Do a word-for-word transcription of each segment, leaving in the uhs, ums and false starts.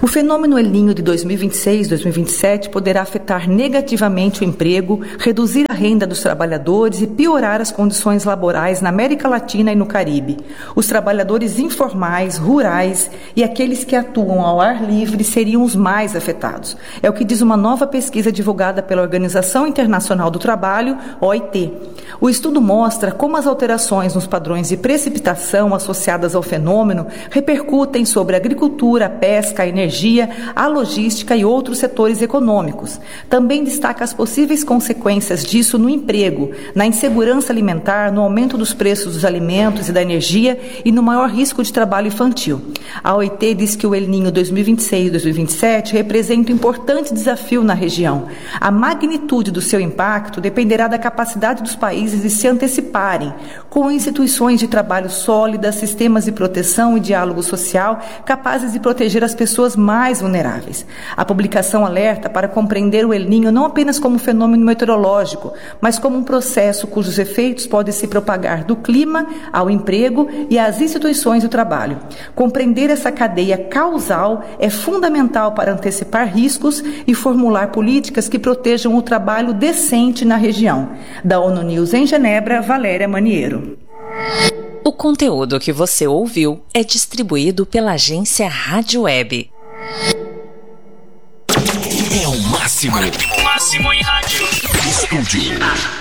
O fenômeno El Niño de dois mil e vinte e seis, dois mil e vinte e sete poderá afetar negativamente o emprego, reduzir a renda dos trabalhadores e piorar as condições laborais na América Latina e no Caribe. Os trabalhadores informais, rurais e aqueles que atuam ao ar livre seriam os mais afetados. É o que diz uma nova pesquisa divulgada pela Organização Internacional do Trabalho, O I T. O estudo mostra como as alterações nos padrões de precipitação associadas ao fenômeno repercutem sobre a agricultura, a pesca, a energia, a logística e outros setores econômicos. Também destaca as possíveis consequências disso no emprego, na insegurança alimentar, no aumento dos preços dos alimentos e da energia e no maior risco de trabalho infantil. A O I T diz que o El Niño dois mil e vinte e seis e dois mil e vinte e sete representa um importante desafio na região. A magnitude do seu impacto dependerá da capacidade dos países de se anteciparem, com instituições de trabalho sólidas, sistemas de proteção e diálogo social capazes de proteger as pessoas mais vulneráveis. A publicação alerta para compreender o El Niño não apenas como um fenômeno meteorológico, mas como um processo cujos efeitos podem se propagar do clima ao emprego e às instituições do trabalho. Compreender essa cadeia causal é fundamental para antecipar riscos e formular políticas que protejam o trabalho decente na região. Da ONU News em Genebra, Valéria Maniero. O conteúdo que você ouviu é distribuído pela agência Rádio Web. É o máximo. O máximo em rádio. Estúdio.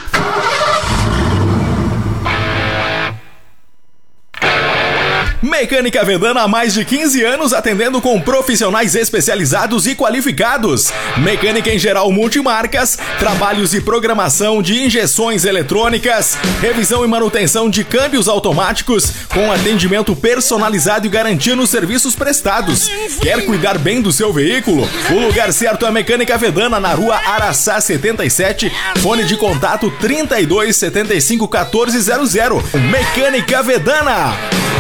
Mecânica Vedana há mais de quinze anos atendendo com profissionais especializados e qualificados. Mecânica em geral multimarcas, trabalhos e programação de injeções eletrônicas, revisão e manutenção de câmbios automáticos com atendimento personalizado e garantia nos serviços prestados. Quer cuidar bem do seu veículo? O lugar certo é a Mecânica Vedana na rua Araçá setenta e sete, fone de contato trinta e dois, setenta e cinco, quatorze zero zero. Mecânica Vedana.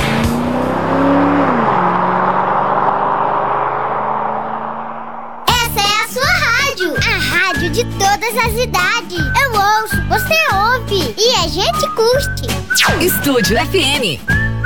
De todas as idades. Eu ouço, você ouve e a gente curte. Estúdio F M.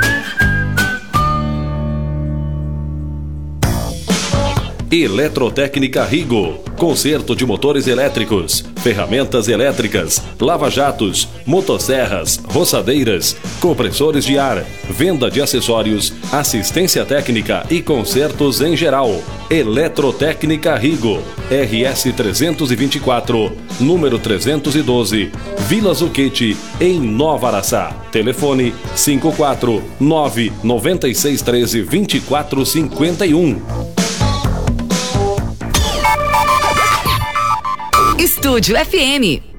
Eletrotécnica Rigo. Conserto de motores elétricos, ferramentas elétricas, lava-jatos, motosserras, roçadeiras, compressores de ar, venda de acessórios, assistência técnica e consertos em geral. Eletrotécnica Rigo. R S trezentos e vinte e quatro, número trezentos e doze, Vila Zucchete, em Nova Araçá. Telefone cinco quatro nove, nove seis um três, dois quatro cinco um. Estúdio F M.